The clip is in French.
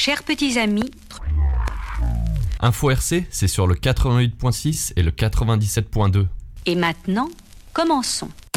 Chers petits amis, Info RC, c'est sur le 88.6 et le 97.2. et maintenant, commençons.